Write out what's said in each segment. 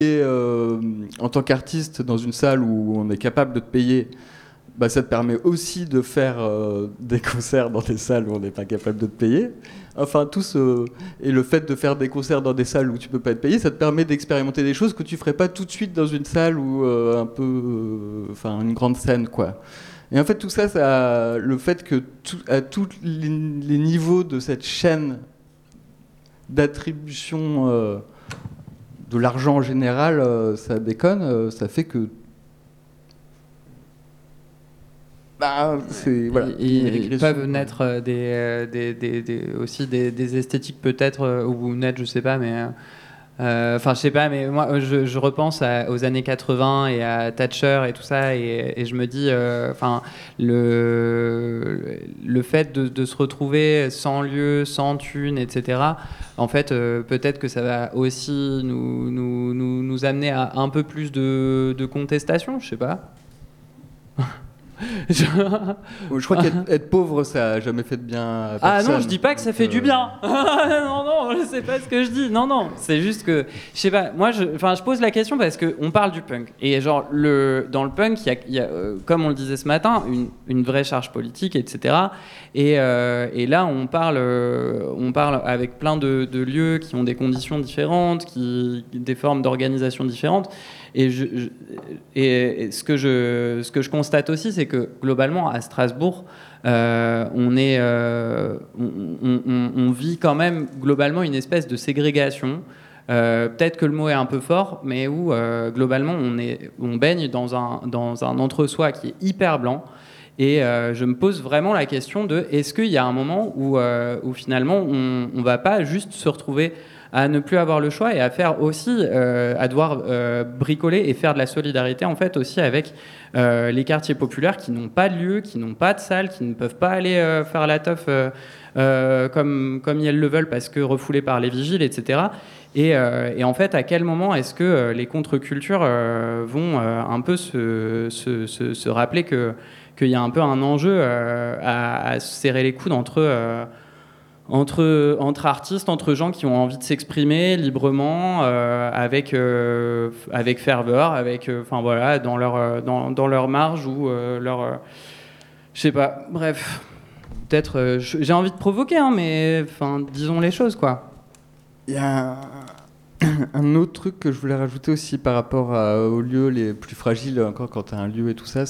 Et en tant qu'artiste, dans une salle où on est capable de te payer, bah, ça te permet aussi de faire des concerts dans des salles où on n'est pas capable de te payer. Enfin, et le fait de faire des concerts dans des salles où tu peux pas être payé, ça te permet d'expérimenter des choses que tu ferais pas tout de suite dans une salle où enfin, une grande scène, quoi. Et en fait, tout ça, le fait que à tous les niveaux de cette chaîne d'attribution de l'argent en général, ça déconne, ça fait que voilà, ils peuvent naître aussi des esthétiques peut-être, ou naître, je sais pas, mais enfin, je sais pas, mais moi, je repense aux années 80 et à Thatcher et tout ça, et je me dis, enfin, le fait de se retrouver sans lieu, sans thune, etc. En fait, peut-être que ça va aussi nous amener à un peu plus de contestation, je sais pas. Je crois qu'être pauvre, ça a jamais fait de bien à personne. Ah non, je dis pas que ça fait du bien. Non, je sais pas ce que je dis. Non, c'est juste que, je sais pas, moi, je pose la question parce qu'on parle du punk. Et genre, dans le punk, il y a comme on le disait ce matin, une vraie charge politique, etc. Et là, on parle avec plein de lieux qui ont des conditions différentes, des formes d'organisation différentes. Et ce que je constate aussi, c'est que globalement, à Strasbourg, on vit quand même globalement une espèce de ségrégation. Peut-être que le mot est un peu fort, mais où globalement on baigne dans un entre-soi qui est hyper blanc. Et je me pose vraiment la question de est-ce qu'il y a un moment où finalement on va pas juste se retrouver à ne plus avoir le choix et à faire aussi, à devoir bricoler et faire de la solidarité en fait aussi avec les quartiers populaires qui n'ont pas de lieu, qui n'ont pas de salle, qui ne peuvent pas aller faire la teuf comme ils le veulent parce que refoulés par les vigiles, etc. Et en fait, à quel moment est-ce que les contre-cultures vont un peu se rappeler qu'il y a un peu un enjeu à se serrer les coudes entre artistes, entre gens qui ont envie de s'exprimer librement, avec ferveur, enfin voilà, dans leur marge ou je sais pas. Bref, peut-être j'ai envie de provoquer, hein, mais enfin disons les choses quoi. Il y a un autre truc que je voulais rajouter aussi par rapport aux lieux les plus fragiles, encore quand tu as un lieu et tout ça,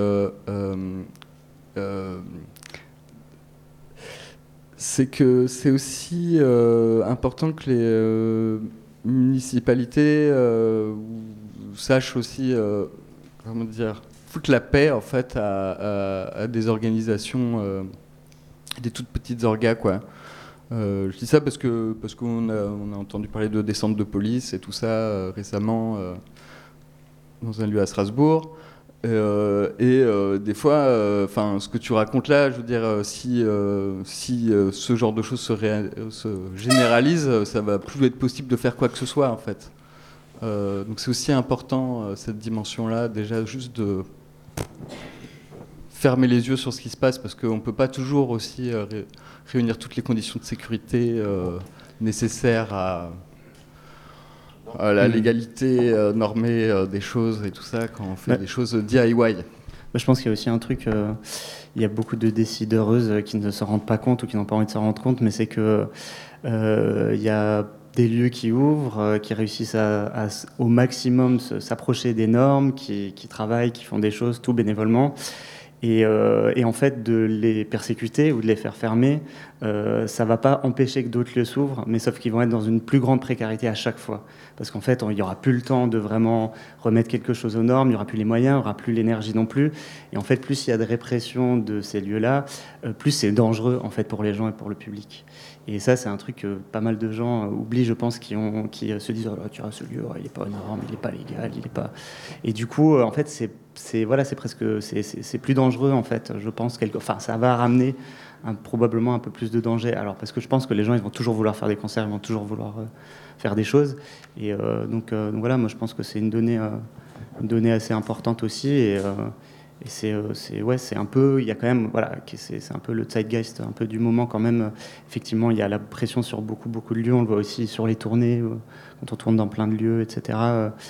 c'est que c'est aussi important que les municipalités sachent aussi, comment dire, foutre la paix en fait à des organisations, des toutes petites orgas quoi. Je dis ça parce qu'on a entendu parler de descente de police et tout ça récemment dans un lieu à Strasbourg. Des fois, ce que tu racontes là, je veux dire, si ce genre de choses se généralise, ça va plus être possible de faire quoi que ce soit en fait. Donc c'est aussi important cette dimension-là, déjà juste de fermer les yeux sur ce qui se passe parce qu'on ne peut pas toujours aussi réunir toutes les conditions de sécurité nécessaires à la légalité normée des choses et tout ça quand on fait des choses DIY. Je pense qu'il y a aussi un truc, il y a beaucoup de décideuses qui ne se rendent pas compte ou qui n'ont pas envie de se rendre compte, mais c'est que il y a des lieux qui ouvrent, qui réussissent au maximum s'approcher des normes, qui travaillent, qui font des choses tout bénévolement. Et en fait, de les persécuter ou de les faire fermer, ça ne va pas empêcher que d'autres lieux s'ouvrent, mais sauf qu'ils vont être dans une plus grande précarité à chaque fois. Parce qu'en fait, il n'y aura plus le temps de vraiment remettre quelque chose aux normes, il n'y aura plus les moyens, il n'y aura plus l'énergie non plus. Et en fait, plus il y a de répression de ces lieux-là, plus c'est dangereux en fait, pour les gens et pour le public. Et ça, c'est un truc que pas mal de gens oublient, je pense, qui se disent « Oh là, tu vois, ce lieu, il n'est pas aux normes, il n'est pas légal, il n'est pas... » Et du coup, en fait, c'est plus dangereux, en fait, je pense. Ça va ramener probablement un peu plus de danger. Alors, parce que je pense que les gens, ils vont toujours vouloir faire des concerts, ils vont toujours vouloir faire des choses. Et donc voilà, moi, je pense que c'est une donnée assez importante aussi. Et c'est un peu, il y a quand même, voilà, c'est un peu le zeitgeist un peu du moment quand même. Effectivement, il y a la pression sur beaucoup de lieux. On le voit aussi sur les tournées, quand on tourne dans plein de lieux, etc.